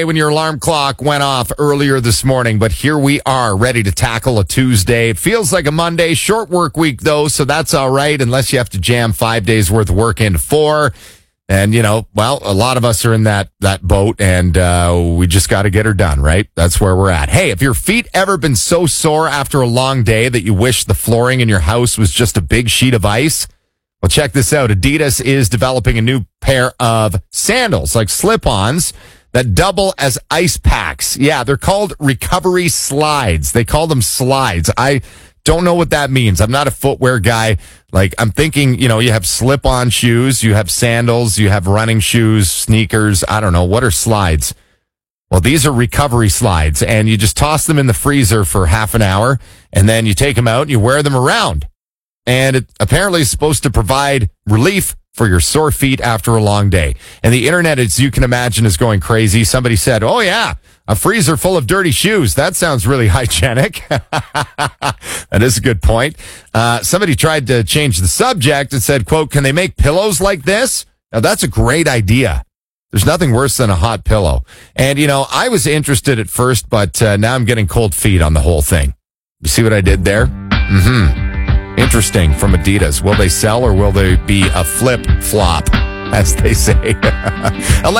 when your alarm clock went off earlier this morning, but here we are ready to tackle a Tuesday. It feels like a Monday, short work week though, so that's all right unless you have to jam 5 days worth of work into 4. And, a lot of us are in that boat, and we just got to get her done, right? That's where we're at. Hey, have your feet ever been so sore after a long day that you wish the flooring in your house was just a big sheet of ice? Well, check this out. Adidas is developing a new pair of sandals, like slip-ons, that double as ice packs. Yeah, they're called recovery slides. They call them slides. I don't know what that means. I'm not a footwear guy. Like, I'm thinking, you have slip-on shoes, you have sandals, you have running shoes, sneakers. I don't know. What are slides? Well, these are recovery slides, and you just toss them in the freezer for half an hour, and then you take them out and you wear them around. And it apparently is supposed to provide relief for your sore feet after a long day. And the internet, as you can imagine, is going crazy. Somebody said, oh, yeah, a freezer full of dirty shoes. That sounds really hygienic. That is a good point. Somebody tried to change the subject and said, quote, can they make pillows like this? Now, that's a great idea. There's nothing worse than a hot pillow. And, I was interested at first, but now I'm getting cold feet on the whole thing. You see what I did there? Interesting from Adidas. Will they sell or will they be a flip-flop, as they say?